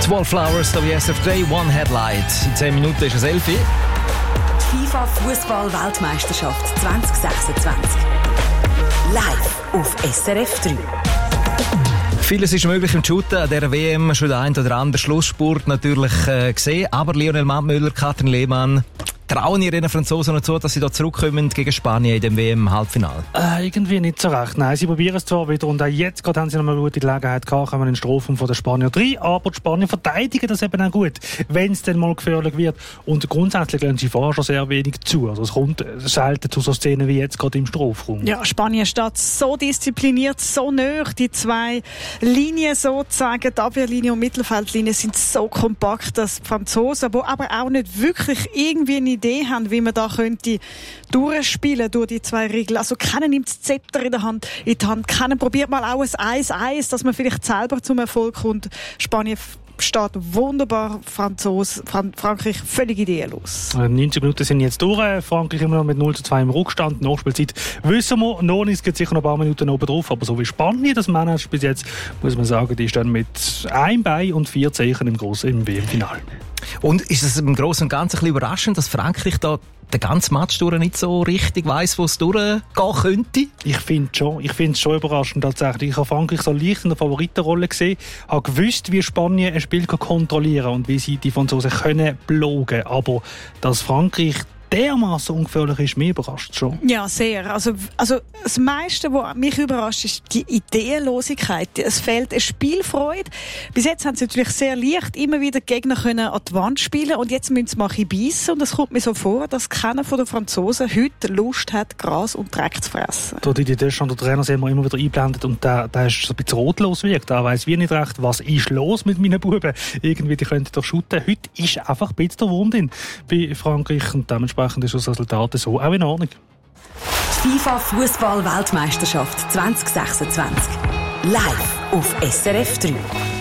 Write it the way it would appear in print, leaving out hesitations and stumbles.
Die Wallflowers, WSF3, One Headlight. In 10 Minuten ist es 11 Uhr. Die FIFA-Fußball-Weltmeisterschaft 2026. Live auf SRF 3. Vieles ist möglich im Shooten. An dieser WM schon der ein oder andere Schlussspurt natürlich gesehen. Aber Lionel Mattmüller, Katrin Lehmann, trauen ihr den Franzosen noch zu, dass sie da zurückkommen gegen Spanien in dem WM-Halbfinale? Irgendwie nicht so recht. Nein, sie probieren es zwar wieder und auch jetzt gerade haben sie noch mal eine gute Gelegenheit gehabt, kommen in den Strafraum von den Spanier 3, aber die Spanier verteidigen das eben auch gut, wenn es dann mal gefährlich wird. Und grundsätzlich lassen sie vorher schon sehr wenig zu. Also es kommt selten zu so Szenen wie jetzt gerade im Strafraum. Ja, Spanien steht so diszipliniert, so nahe. Die zwei Linien sozusagen, die Abwehrlinie und Mittelfeldlinie sind so kompakt, dass die Franzosen, die aber auch nicht wirklich irgendwie eine Idee haben, wie man da könnte durchspielen durch die zwei Regeln. Also keiner nimmt das Zepter in die Hand, keiner probiert mal auch ein 1-1, dass man vielleicht selber zum Erfolg kommt. Spanien steht wunderbar, Frankreich völlig ideenlos. 90 Minuten sind jetzt durch, Frankreich immer noch mit 0:2 im Rückstand. Nachspielzeit wissen wir noch nicht, es gibt sicher noch ein paar Minuten oben drauf, aber so wie Spanien das managt bis jetzt, muss man sagen, die stehen mit einem Bein und 4 Zeichen im WM-Final. Und ist es im Großen und Ganzen ein bisschen überraschend, dass Frankreich da den ganzen Match durch nicht so richtig weiss, wo es durchgehen könnte? Ich finde es schon überraschend tatsächlich. Ich habe Frankreich so leicht in der Favoritenrolle gesehen, habe gewusst, wie Spanien ein Spiel kontrollieren kann und wie sie die Franzosen können blogen. Aber dass Frankreich dermaßen ungefährlich ist, mich überrascht schon. Ja, sehr. Also das meiste, was mich überrascht, ist die Ideenlosigkeit. Es fehlt eine Spielfreude. Bis jetzt haben sie natürlich sehr leicht immer wieder Gegner können an die Wand spielen und jetzt müssen sie mal beißen und es kommt mir so vor, dass keiner von den Franzosen heute Lust hat, Gras und Dreck zu fressen. Da die Deschamps, der Trainer, sehen wir immer wieder einblendet und der ist so ein bisschen rotlos wirkt. Der weiss wie nicht recht, was ist los mit meinen Buben. Irgendwie, die könnten doch shooten. Heute ist einfach ein bisschen der Wund in bei Frankreich und dementsprechend ist das Resultat so auch in Ordnung. Die FIFA-Fußball-Weltmeisterschaft 2026. Live auf SRF 3.